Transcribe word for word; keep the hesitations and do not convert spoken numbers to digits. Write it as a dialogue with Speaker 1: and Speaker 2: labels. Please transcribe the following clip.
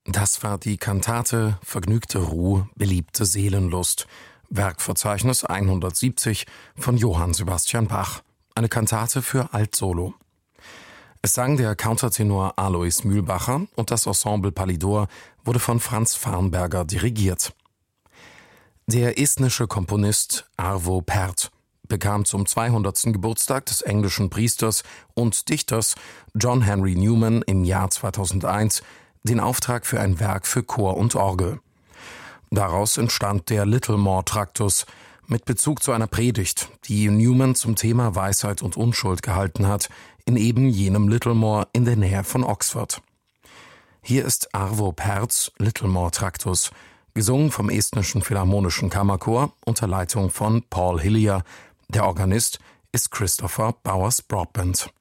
Speaker 1: Das war die Kantate Vergnügte Ruh, beliebte Seelenlust, Werkverzeichnis hundertsiebzig von Johann Sebastian Bach, eine Kantate für Altsolo. Es sang der Countertenor Alois Mühlbacher und das Ensemble Palidor wurde von Franz Farnberger dirigiert. Der estnische Komponist Arvo Pärt bekam zum zweihundertsten Geburtstag des englischen Priesters und Dichters John Henry Newman im Jahr zweitausendeins den Auftrag für ein Werk für Chor und Orgel. Daraus entstand der Littlemore-Traktus mit Bezug zu einer Predigt, die Newman zum Thema Weisheit und Unschuld gehalten hat, in eben jenem Littlemore in der Nähe von Oxford. Hier ist Arvo Pärts Littlemore-Traktus, gesungen vom estnischen Philharmonischen Kammerchor unter Leitung von Paul Hillier. Der Organist ist Christopher Bowers-Broadbent.